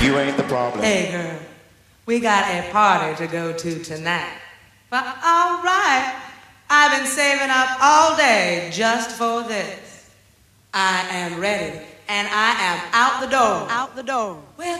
You ain't the problem. Hey, girl, we got a party to go to tonight. But all right, I've been saving up all day just for this. I am ready, and I am out the door. Out the door. Well,